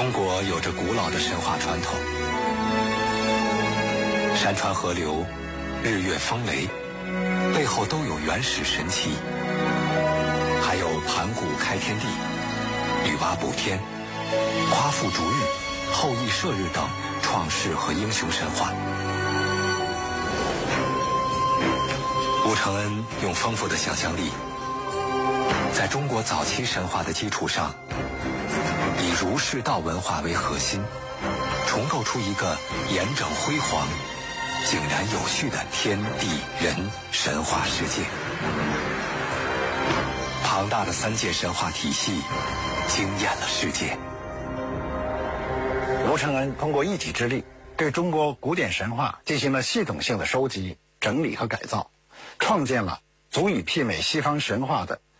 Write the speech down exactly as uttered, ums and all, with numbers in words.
中国有着古老的神话传统，山川河流、日月风雷背后都有原始神奇，还有盘古开天地、女娲补天、夸父逐日、后羿射日等创世和英雄神话。吴承恩用丰富的想象力，在中国早期神话的基础上，以儒释道文化为核心，重构出一个严整辉煌、井然有序的天地人神话世界。庞大的三界神话体系惊艳了世界。 吴承恩通过一己之力，对中国古典神话进行了系统性的收集、整理和改造，创建了足以媲美西方神话的